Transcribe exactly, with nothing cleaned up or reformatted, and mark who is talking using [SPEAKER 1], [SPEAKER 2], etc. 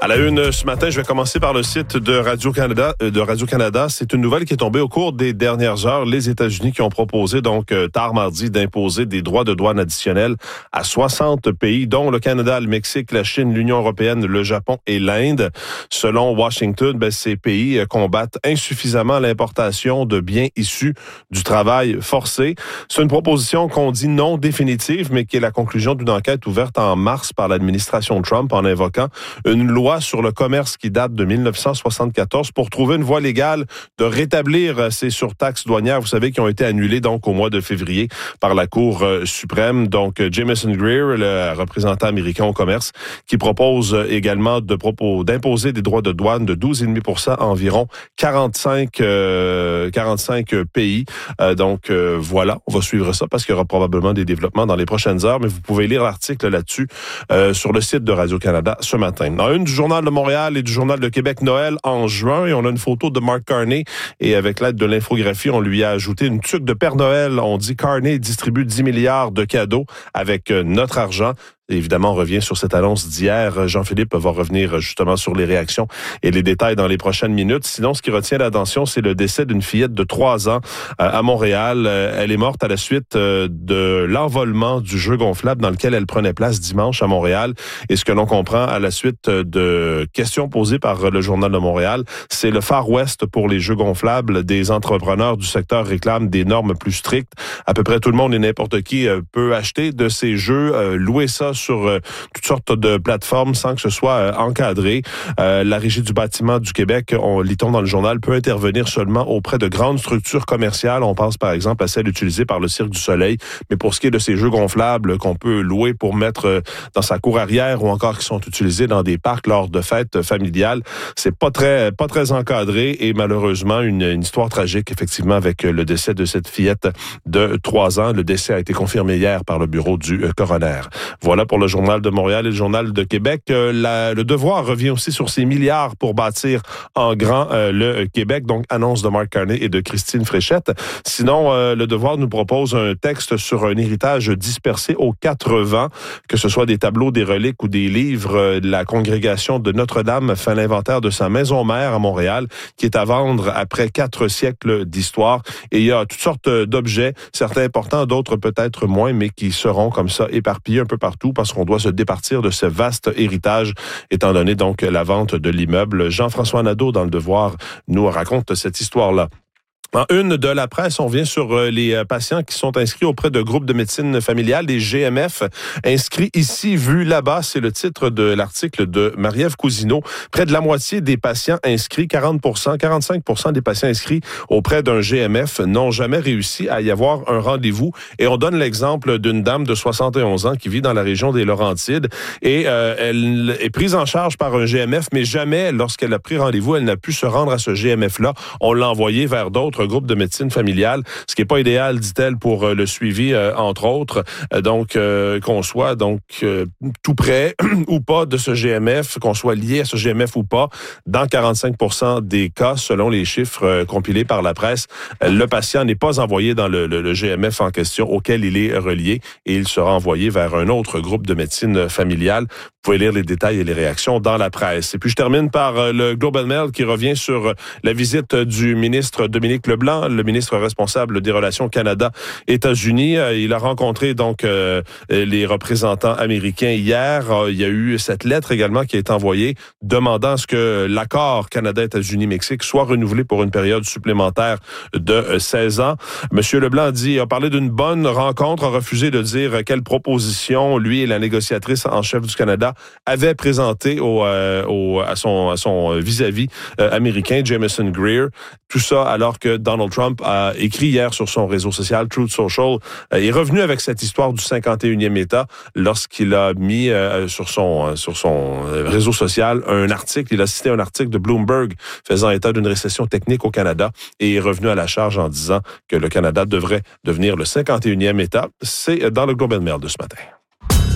[SPEAKER 1] À la une ce matin, je vais commencer par le site de Radio-Canada. De Radio-Canada, c'est une nouvelle qui est tombée au cours des dernières heures. Les États-Unis qui ont proposé donc euh, tard mardi d'imposer des droits de douane additionnels à soixante pays, dont le Canada, le Mexique, la Chine, l'Union européenne, le Japon et l'Inde. Selon Washington, ben, ces pays euh, combattent insuffisamment l'importation de biens issus du travail forcé. C'est une proposition qu'on dit non définitive, mais qui est la conclusion d'une enquête ouverte en mars par l'administration Trump en invoquant une loi sur le commerce qui date de dix-neuf cent soixante-quatorze pour trouver une voie légale de rétablir ces surtaxes douanières, vous savez, qui ont été annulées donc au mois de février par la Cour euh, suprême. Donc, Jamieson Greer, le représentant américain au commerce, qui propose également de propos d'imposer des droits de douane de douze virgule cinq pour cent à environ quarante-cinq, euh, quarante-cinq pays. Euh, donc, euh, voilà, on va suivre ça parce qu'il y aura probablement des développements dans les prochaines heures, mais vous pouvez lire l'article là-dessus euh, sur le site de Radio-Canada ce matin. Dans une du Journal de Montréal et du Journal de Québec, Noël en juin, et on a une photo de Mark Carney, et avec l'aide de l'infographie, on lui a ajouté une tuque de Père Noël. On dit Carney distribue dix milliards de cadeaux avec notre argent. Évidemment, on revient sur cette annonce d'hier. Jean-Philippe va revenir justement sur les réactions et les détails dans les prochaines minutes. Sinon, ce qui retient l'attention, c'est le décès d'une fillette de trois ans à Montréal. Elle est morte à la suite de l'envolement du jeu gonflable dans lequel elle prenait place dimanche à Montréal. Et ce que l'on comprend à la suite de questions posées par le Journal de Montréal, c'est le Far West pour les jeux gonflables. Des entrepreneurs du secteur réclament des normes plus strictes. À peu près tout le monde et n'importe qui peut acheter de ces jeux, louer ça sur euh, toutes sortes de plateformes sans que ce soit euh, encadré. Euh, la Régie du bâtiment du Québec, on lit-on dans le journal, peut intervenir seulement auprès de grandes structures commerciales. On pense par exemple à celle utilisée par le Cirque du Soleil. Mais pour ce qui est de ces jeux gonflables qu'on peut louer pour mettre euh, dans sa cour arrière ou encore qui sont utilisés dans des parcs lors de fêtes familiales, c'est pas très pas très encadré et malheureusement une, une histoire tragique effectivement avec le décès de cette fillette de trois ans. Le décès a été confirmé hier par le bureau du euh, coroner. Voilà pour le Journal de Montréal et le Journal de Québec. Euh, la, le Devoir revient aussi sur ces milliards pour bâtir en grand euh, le Québec. Donc, annonce de Mark Carney et de Christine Fréchette. Sinon, euh, le Devoir nous propose un texte sur un héritage dispersé aux quatre vents, que ce soit des tableaux, des reliques ou des livres. Euh, la congrégation de Notre-Dame fait l'inventaire de sa maison mère à Montréal, qui est à vendre après quatre siècles d'histoire. Et il y a toutes sortes d'objets, certains importants, d'autres peut-être moins, mais qui seront comme ça éparpillés un peu partout parce qu'on doit se départir de ce vaste héritage, étant donné donc la vente de l'immeuble. Jean-François Nadeau, dans Le Devoir, nous raconte cette histoire-là. En une de la presse, on vient sur les patients qui sont inscrits auprès de groupes de médecine familiale, des G M F, inscrits ici, vus là-bas. C'est le titre de l'article de Marie-Ève Cousineau. Près de la moitié des patients inscrits, quarante pour cent, quarante-cinq pour cent des patients inscrits auprès d'un G M F n'ont jamais réussi à y avoir un rendez-vous. Et on donne l'exemple d'une dame de soixante et onze ans qui vit dans la région des Laurentides et euh, elle est prise en charge par un G M F, mais jamais, lorsqu'elle a pris rendez-vous, elle n'a pu se rendre à ce G M F-là. On l'a envoyé vers d'autres groupe de médecine familiale, ce qui n'est pas idéal, dit-elle, pour euh, le suivi, euh, entre autres. Euh, donc, euh, qu'on soit donc euh, tout près ou pas de ce G M F, qu'on soit lié à ce G M F ou pas, dans quarante-cinq pour cent des cas, selon les chiffres euh, compilés par la presse, euh, le patient n'est pas envoyé dans le, le, le G M F en question auquel il est relié et il sera envoyé vers un autre groupe de médecine familiale. Vous pouvez lire les détails et les réactions dans la presse. Et puis, je termine par euh, le Globe and Mail qui revient sur euh, la visite du ministre Dominique Leblanc, le ministre responsable des relations Canada-États-Unis. Il a rencontré donc euh, les représentants américains hier. Il y a eu cette lettre également qui a été envoyée demandant à ce que l'accord Canada-États-Unis-Mexique soit renouvelé pour une période supplémentaire de seize ans. Monsieur Leblanc a dit, a parlé d'une bonne rencontre, a refusé de dire quelle proposition lui et la négociatrice en chef du Canada avaient présenté au, euh, au, à son, à son vis-à-vis euh, américain, Jamieson Greer. Tout ça alors que Donald Trump a écrit hier sur son réseau social, Truth Social, euh, est revenu avec cette histoire du cinquante et unième État lorsqu'il a mis euh, sur son euh, sur son réseau social un article, il a cité un article de Bloomberg faisant état d'une récession technique au Canada et est revenu à la charge en disant que le Canada devrait devenir le cinquante et unième État. C'est dans le Globe and Mail de ce matin.